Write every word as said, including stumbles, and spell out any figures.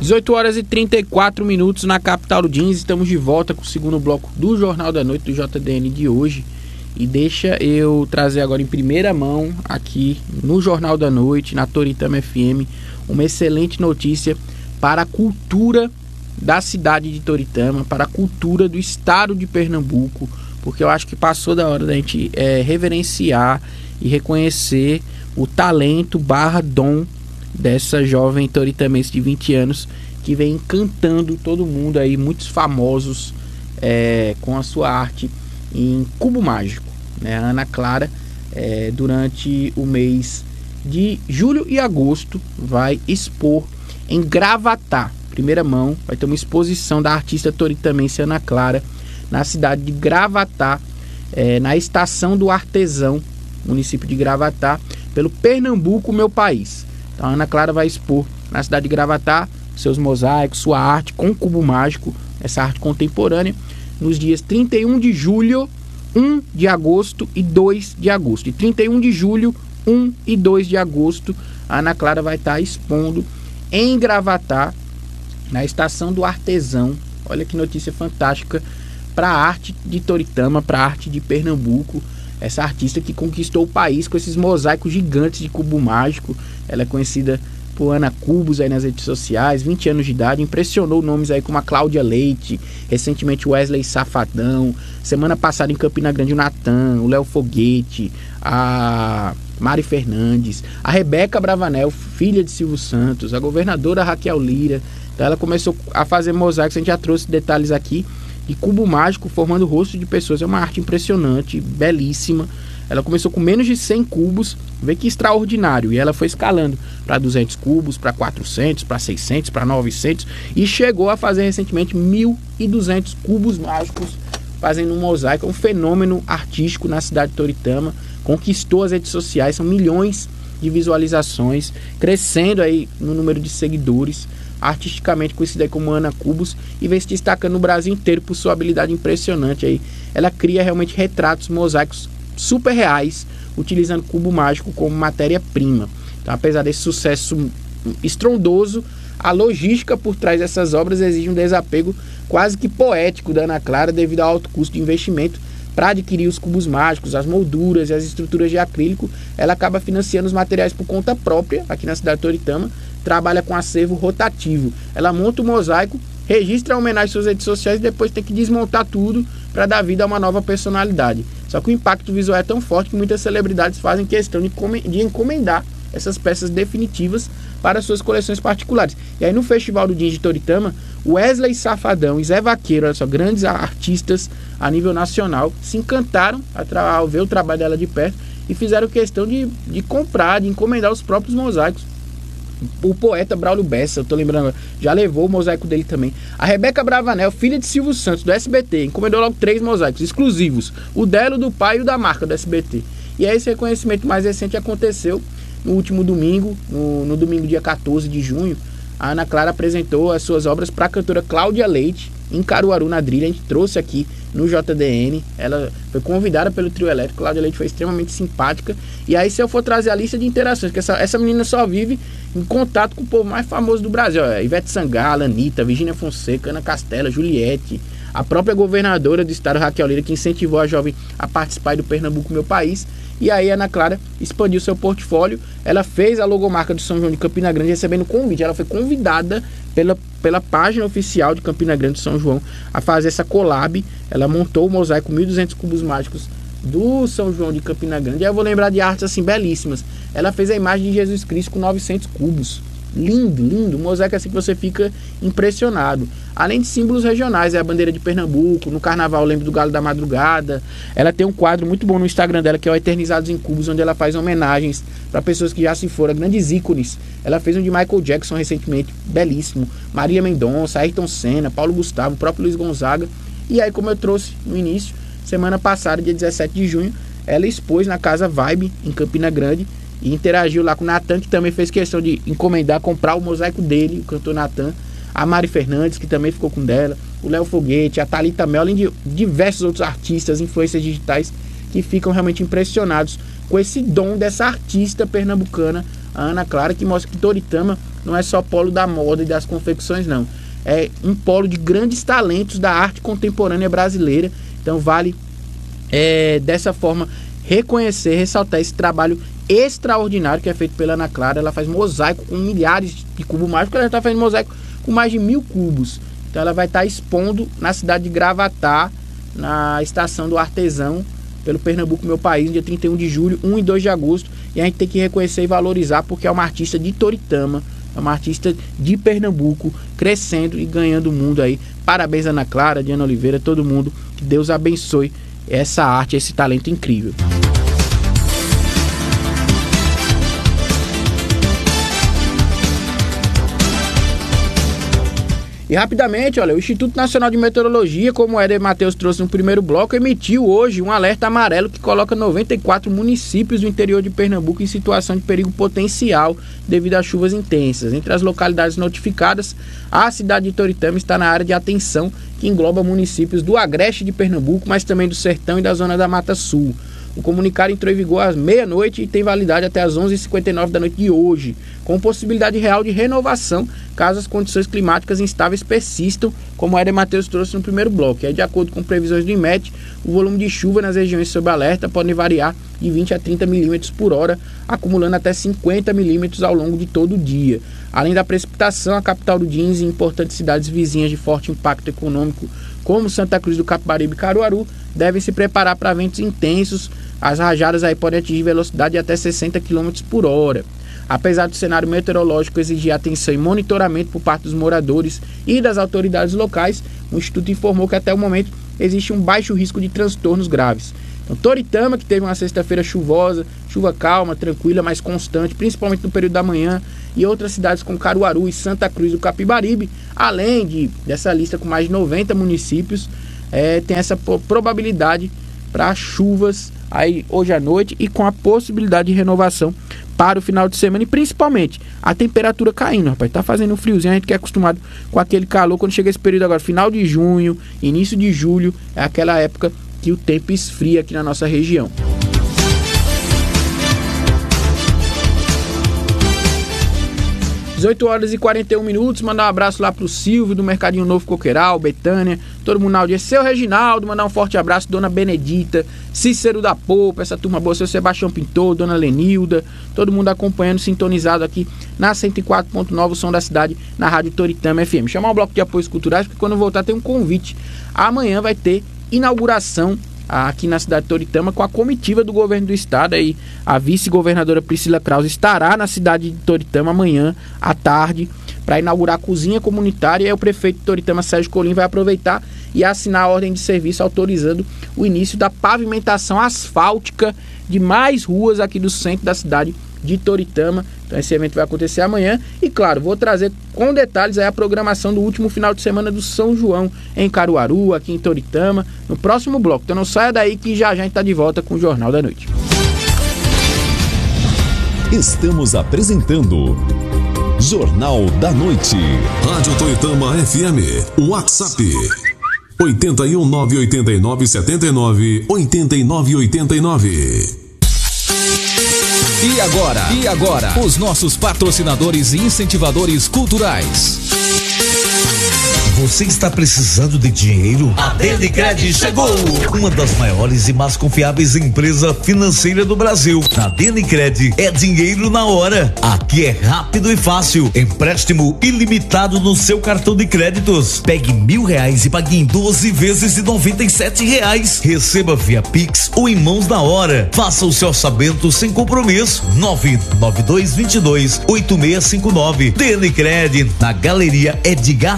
dezoito horas e trinta e quatro minutos na capital do jeans. Estamos de volta com o segundo bloco do Jornal da Noite do J D N de hoje. E deixa eu trazer agora em primeira mão aqui no Jornal da Noite, na Toritama F M, uma excelente notícia para a cultura da cidade de Toritama, para a cultura do estado de Pernambuco, porque eu acho que passou da hora da gente é, reverenciar e reconhecer o talento barra dom dessa jovem toritamense de vinte anos que vem encantando todo mundo aí, muitos famosos é, com a sua arte em cubo mágico, né? A Ana Clara, é, durante o mês de julho e agosto, vai expor em Gravatá, primeira mão, vai ter uma exposição da artista toritamense Ana Clara na cidade de Gravatá, é, na Estação do Artesão, município de Gravatá, pelo Pernambuco, meu país. Então a Ana Clara vai expor na cidade de Gravatá seus mosaicos, sua arte com cubo mágico, essa arte contemporânea, nos dias trinta e um de julho, um de agosto e dois de agosto. E trinta e um de julho, um e dois de agosto, a Ana Clara vai estar expondo em Gravatá, na Estação do Artesão. Olha que notícia fantástica para a arte de Toritama, para a arte de Pernambuco. Essa artista que conquistou o país com esses mosaicos gigantes de cubo mágico. Ela é conhecida por Ana Cubos aí nas redes sociais, vinte anos de idade, impressionou nomes aí como a Cláudia Leite, recentemente o Wesley Safadão, semana passada em Campina Grande o Natan, o Léo Foguete, a Mari Fernandes, a Rebeca Bravanel, filha de Silvio Santos, a governadora Raquel Lira. Então ela começou a fazer mosaicos, a gente já trouxe detalhes aqui, de cubo mágico formando o rosto de pessoas. É uma arte impressionante, belíssima. Ela começou com menos de cem cubos, vê que extraordinário, e ela foi escalando para duzentos cubos, para quatrocentos, para seiscentos, para novecentos, e chegou a fazer recentemente mil e duzentos cubos mágicos, fazendo um mosaico, um fenômeno artístico na cidade de Toritama, conquistou as redes sociais, são milhões de visualizações, crescendo aí no número de seguidores, artisticamente conhecida aí como Ana Cubos, e vem se destacando no Brasil inteiro por sua habilidade impressionante aí. Ela cria realmente retratos, mosaicos super reais, utilizando cubo mágico como matéria-prima. Então, apesar desse sucesso estrondoso, a logística por trás dessas obras exige um desapego quase que poético da Ana Clara devido ao alto custo de investimento para adquirir os cubos mágicos, as molduras e as estruturas de acrílico. Ela acaba financiando os materiais por conta própria aqui na cidade de Toritama, trabalha com acervo rotativo. Ela monta o mosaico, registra a homenagem em suas redes sociais e depois tem que desmontar tudo para dar vida a uma nova personalidade. Só que o impacto visual é tão forte que muitas celebridades fazem questão de encomendar essas peças definitivas para suas coleções particulares. E aí no Festival do Jeans de Toritama, Wesley Safadão e Zé Vaqueiro, olha só, grandes artistas a nível nacional, se encantaram ao ver o trabalho dela de perto e fizeram questão de, de comprar, de encomendar os próprios mosaicos. O poeta Braulio Bessa, eu tô lembrando, já levou o mosaico dele também. A Rebeca Bravanel, filha de Silvio Santos, do S B T, encomendou logo três mosaicos exclusivos, o dela, o do pai e o da marca do S B T. E aí esse reconhecimento mais recente aconteceu no último domingo, no, no domingo dia quatorze de junho. A Ana Clara apresentou as suas obras para a cantora Cláudia Leite, em Caruaru, na Drilha. A gente trouxe aqui no J D N. Ela foi convidada pelo trio elétrico. Cláudia Leite foi extremamente simpática. E aí, se eu for trazer a lista de interações, que essa, essa menina só vive em contato com o povo mais famoso do Brasil. Ó, Ivete Sangalo, Anitta, Virgínia Fonseca, Ana Castela, Juliette, a própria governadora do estado, Raquel Lira, que incentivou a jovem a participar do Pernambuco, meu país. E aí a Ana Clara expandiu seu portfólio. Ela fez a logomarca do São João de Campina Grande, recebendo convite. Ela foi convidada pela, pela página oficial de Campina Grande do São João a fazer essa collab. Ela montou o mosaico mil e duzentos cubos mágicos do São João de Campina Grande. E aí eu vou lembrar de artes assim belíssimas. Ela fez a imagem de Jesus Cristo com novecentos cubos. Lindo, lindo, um mosaico assim que você fica impressionado. Além de símbolos regionais, é a bandeira de Pernambuco. No carnaval eu lembro do Galo da Madrugada. Ela tem um quadro muito bom no Instagram dela, que é o Eternizados em Cubos, onde ela faz homenagens para pessoas que já se foram, grandes ícones. Ela fez um de Michael Jackson recentemente, belíssimo. Marília Mendonça, Ayrton Senna, Paulo Gustavo, o próprio Luiz Gonzaga. E aí, como eu trouxe no início, semana passada, dia dezessete de junho, ela expôs na Casa Vibe, em Campina Grande, e interagiu lá com o Natan, que também fez questão de encomendar, comprar o mosaico dele, o cantor Natan. A Mari Fernandes, que também ficou com dela. O Léo Foguete, a Thalita Mel, além de diversos outros artistas, influências digitais, que ficam realmente impressionados com esse dom dessa artista pernambucana, a Ana Clara, que mostra que Toritama não é só polo da moda e das confecções, não. É um polo de grandes talentos da arte contemporânea brasileira. Então vale é, dessa forma reconhecer, ressaltar esse trabalho extraordinário que é feito pela Ana Clara. Ela faz mosaico com milhares de cubos mágicos, ela já está fazendo mosaico com mais de mil cubos. Então ela vai estar expondo na cidade de Gravatá, na estação do Artesão, pelo Pernambuco, meu país, no dia trinta e um de julho, um e dois de agosto. E a gente tem que reconhecer e valorizar, porque é uma artista de Toritama, é uma artista de Pernambuco, crescendo e ganhando o mundo aí. Parabéns, Ana Clara, Diana Oliveira, todo mundo. Que Deus abençoe essa arte, esse talento incrível. E rapidamente, olha, o Instituto Nacional de Meteorologia, como o Éder Matheus trouxe no primeiro bloco, emitiu hoje um alerta amarelo que coloca noventa e quatro municípios do interior de Pernambuco em situação de perigo potencial devido às chuvas intensas. Entre as localidades notificadas, a cidade de Toritama está na área de atenção, que engloba municípios do Agreste de Pernambuco, mas também do Sertão e da Zona da Mata Sul. O comunicado entrou em vigor às meia-noite e tem validade até às onze e cinquenta e nove da noite de hoje, com possibilidade real de renovação caso as condições climáticas instáveis persistam, como o Éder Matheus trouxe no primeiro bloco. E de acordo com previsões do IMET, o volume de chuva nas regiões sob alerta pode variar de vinte a trinta milímetros por hora, acumulando até cinquenta milímetros ao longo de todo o dia. Além da precipitação, a capital do Jeans e importantes cidades vizinhas de forte impacto econômico, como Santa Cruz do Capibaribe e Caruaru, devem se preparar para ventos intensos. As rajadas aí podem atingir velocidade de até sessenta quilômetros por hora. Apesar do cenário meteorológico exigir atenção e monitoramento por parte dos moradores e das autoridades locais, o Instituto informou que até o momento existe um baixo risco de transtornos graves. Então, Toritama, que teve uma sexta-feira chuvosa, chuva calma, tranquila, mas constante, principalmente no período da manhã, e outras cidades como Caruaru e Santa Cruz do Capibaribe, além de, dessa lista com mais de noventa municípios, é, tem essa probabilidade para chuvas aí hoje à noite e com a possibilidade de renovação para o final de semana, e principalmente a temperatura caindo, rapaz, tá fazendo um friozinho, a gente que é acostumado com aquele calor, quando chega esse período agora, final de junho, início de julho, é aquela época que o tempo esfria aqui na nossa região. dezoito horas e quarenta e um minutos, mandar um abraço lá pro Silvio do Mercadinho Novo Coqueiral, Betânia, todo mundo na audiência, seu Reginaldo, mandar um forte abraço, Dona Benedita, Cícero da Polpa, essa turma boa, seu Sebastião Pintor, Dona Lenilda, todo mundo acompanhando, sintonizado aqui na cento e quatro ponto nove, o som da cidade, na Rádio Toritama F M. Chamar um bloco de apoios culturais, porque quando eu voltar tem um convite. Amanhã vai ter inauguração aqui na cidade de Toritama com a comitiva do governo do estado. Aí a vice-governadora Priscila Krause estará na cidade de Toritama amanhã à tarde para inaugurar a cozinha comunitária, e aí o prefeito de Toritama, Sérgio Colim, vai aproveitar e assinar a ordem de serviço autorizando o início da pavimentação asfáltica de mais ruas aqui do centro da cidade de Toritama. Então esse evento vai acontecer amanhã e, claro, vou trazer com detalhes aí a programação do último final de semana do São João em Caruaru, aqui em Toritama, no próximo bloco. Então não saia daí que já já a gente está de volta com o Jornal da Noite. Estamos apresentando Jornal da Noite. Rádio Toritama F M, WhatsApp oito um nove oito nove sete nove oito nove oito nove. E agora, e agora, os nossos patrocinadores e incentivadores culturais. Você está precisando de dinheiro? A Denicred chegou! Uma das maiores e mais confiáveis empresas financeiras do Brasil. A Denicred é dinheiro na hora. Aqui é rápido e fácil. Empréstimo ilimitado no seu cartão de créditos. Pegue mil reais e pague em doze vezes de noventa e sete reais. Receba via Pix ou em mãos na hora. Faça o seu orçamento sem compromisso. nove nove dois dois dois oito seis cinco nove. Denicred, na Galeria Edgar